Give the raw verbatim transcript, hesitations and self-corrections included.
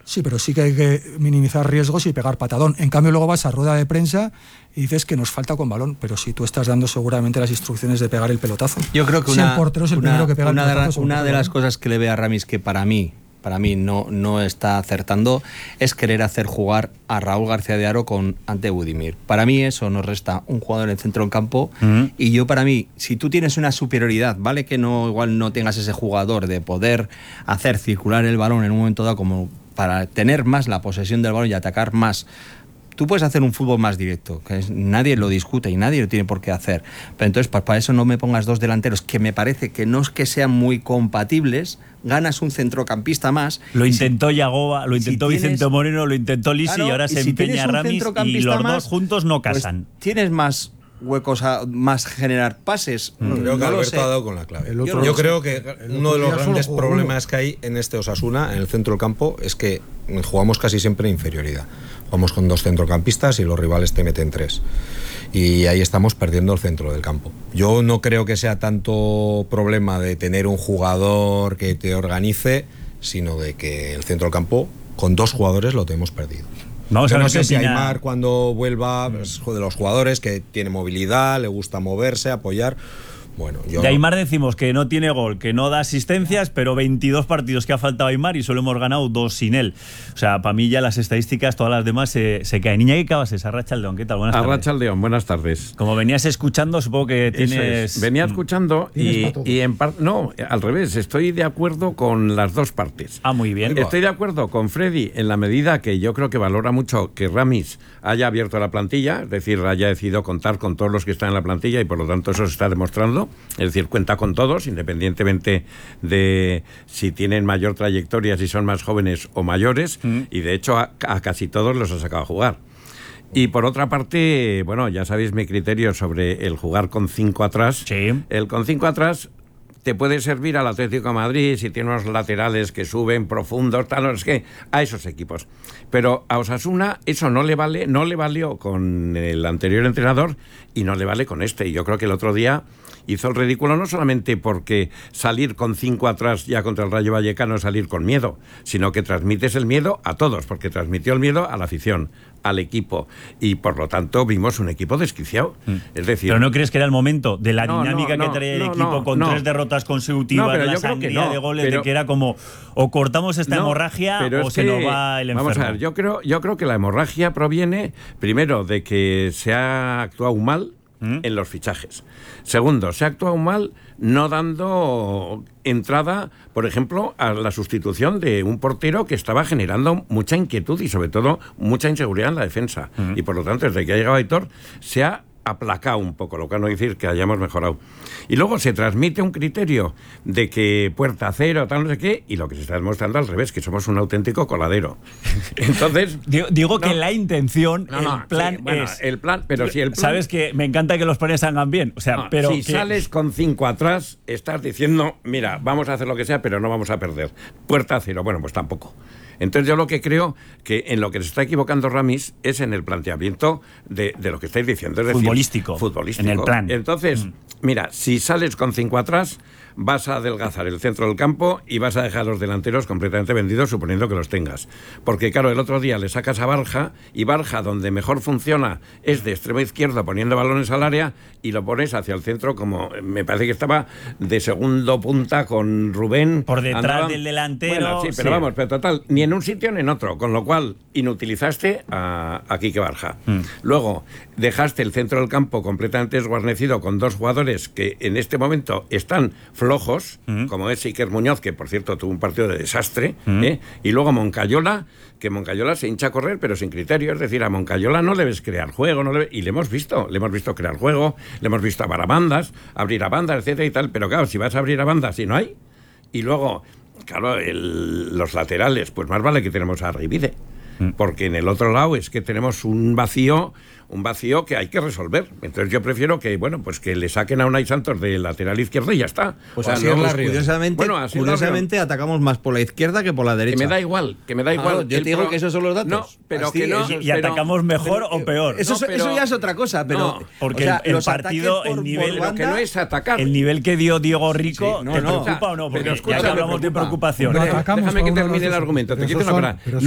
Sí, pero sí que hay que minimizar riesgos y pegar patadón. En cambio, luego vas a rueda de prensa y dices que nos falta con balón, pero si tú estás dando seguramente las instrucciones de pegar el pelotazo. Yo creo que si una, el portero es el una, primero que pega una el de pelotazo. La, una de las cosas que le ve a Ramis que para mí, para mí no, no está acertando es querer hacer jugar a Raúl García de Haro con ante Budimir. Para mí eso nos resta un jugador en el centro del campo uh-huh. y yo para mí, si tú tienes una superioridad, vale que no igual no tengas ese jugador de poder hacer circular el balón en un momento dado como para tener más la posesión del balón y atacar más. Tú puedes hacer un fútbol más directo, que es, nadie lo discute y nadie lo tiene por qué hacer. Pero entonces, para, para eso no me pongas dos delanteros que me parece que no es que sean muy compatibles. Ganas un centrocampista más. Lo intentó si, Yagoba, lo intentó si Vicente tienes, Moreno, lo intentó Lisi claro, y ahora y se si empeña Ramis y los más, dos juntos no casan. Pues tienes más huecos a más generar pases. Mm. Creo que no Alberto ha dado con la clave. Yo, yo creo que uno de los grandes problemas que hay en este Osasuna, en el centro del campo, es que jugamos casi siempre en inferioridad. Vamos con dos centrocampistas y los rivales te meten tres. Y ahí estamos perdiendo el centro del campo. Yo no creo que sea tanto problema de tener un jugador que te organice, sino de que el centro del campo, con dos jugadores, lo tenemos perdido. Vamos Yo a ver no sé si opina... Aimar cuando vuelva, pues, de los jugadores que tiene movilidad, le gusta moverse, apoyar. Bueno, yo... De Aimar decimos que no tiene gol, que no da asistencias, pero veintidós partidos que ha faltado Aimar y solo hemos ganado dos sin él. O sea, para mí ya las estadísticas, todas las demás se, se caen. Iñaki Cabasés, Arratsaldeon, ¿qué tal? Buenas tardes. Arratsaldeon, buenas tardes. Como venías escuchando, supongo que tienes... Es. Venía escuchando y, y en parte... No, al revés, estoy de acuerdo con las dos partes. Ah, muy bien. Estoy de acuerdo con Freddy en la medida que yo creo que valora mucho que Ramis haya abierto la plantilla, es decir, haya decidido contar con todos los que están en la plantilla y por lo tanto eso se está demostrando. Es decir, cuenta con todos, independientemente de si tienen mayor trayectoria, si son más jóvenes o mayores, mm. y de hecho a, a casi todos los ha sacado a jugar. Y por otra parte, bueno, ya sabéis mi criterio sobre el jugar con cinco atrás. Sí. El con cinco atrás te puede servir al Atlético de Madrid si tiene unos laterales que suben profundos, tal, no es que a esos equipos. Pero a Osasuna eso no le vale, no le valió con el anterior entrenador y no le vale con este. Y yo creo que el otro día hizo el ridículo no solamente porque salir con cinco atrás ya contra el Rayo Vallecano es salir con miedo, sino que transmites el miedo a todos, porque transmitió el miedo a la afición, al equipo, y por lo tanto vimos un equipo desquiciado. Mm. Es decir, ¿pero no crees que era el momento de la no, dinámica no, que no, traía el no, equipo no, con no. tres derrotas consecutivas, no, la yo sangría creo que no, de goles, pero, de que era como o cortamos esta no, hemorragia o se que, nos va el enfermo? Vamos a ver, yo creo, yo creo que la hemorragia proviene primero de que se ha actuado mal ¿Mm? en los fichajes. Segundo, se ha actuado mal no dando entrada, por ejemplo, a la sustitución de un portero que estaba generando mucha inquietud y sobre todo mucha inseguridad en la defensa. Uh-huh. Y por lo tanto, desde que ha llegado Aitor, se ha aplacado un poco, lo que no decir que hayamos mejorado. Y luego se transmite un criterio de que puerta cero, tal, no sé qué, y lo que se está demostrando al revés, que somos un auténtico coladero. Entonces... digo, digo no, que la intención, no, no, el plan sí, bueno, es... el plan, pero si el plan... Sabes que me encanta que los planes salgan bien, o sea, no, pero... Si que... sales con cinco atrás, estás diciendo, mira, vamos a hacer lo que sea, pero no vamos a perder. Puerta cero, bueno, pues tampoco. Entonces yo lo que creo que en lo que se está equivocando Ramis es en el planteamiento de, de lo que estáis diciendo. Es decir, futbolístico. Futbolístico. En el plan. Entonces, mm. mira, si sales con cinco atrás, vas a adelgazar el centro del campo y vas a dejar a los delanteros completamente vendidos, suponiendo que los tengas. Porque claro, el otro día le sacas a Barja, y Barja, donde mejor funciona, es de extremo izquierdo poniendo balones al área, y lo pones hacia el centro como, me parece que estaba de segundo punta con Rubén. Por detrás andaban, del delantero. Bueno, sí, pero sí. vamos, pero total, ni en un sitio ni en otro, con lo cual inutilizaste a, a Quique Barja. Mm. Luego, dejaste el centro del campo completamente desguarnecido con dos jugadores que en este momento están flojos, mm. como es Iker Muñoz, que por cierto tuvo un partido de desastre, mm. ¿eh? Y luego Moncayola, que Moncayola se hincha a correr pero sin criterio, es decir, a Moncayola no le ves crear juego, no le... y le hemos visto, le hemos visto crear juego, le hemos visto abrir a bandas, abrir a bandas, etcétera y tal, pero claro, si vas a abrir a bandas y no hay, y luego, claro, el, los laterales, pues más vale que tenemos a Rivide, mm. porque en el otro lado es que tenemos un vacío, un vacío que hay que resolver. Entonces yo prefiero que, bueno, pues que le saquen a Unai Santos de lateral izquierdo y ya está. Pues o así sea, no, es curiosamente, bueno, así curiosamente atacamos más por la izquierda que por la derecha. Que me da igual, que me da igual. Ah, yo te digo pro... que esos son los datos. No, pero así, que no, y, y pero, atacamos mejor pero, o peor. Eso, no, pero, eso ya es otra cosa, pero... No, porque o sea, el, el partido, por, el nivel... por banda, que no es atacar. El nivel que dio Diego Rico, sí, no, ¿te no, preocupa o no? Porque pero ya que hablamos de preocupación. No, déjame que termine el argumento. Te quiero una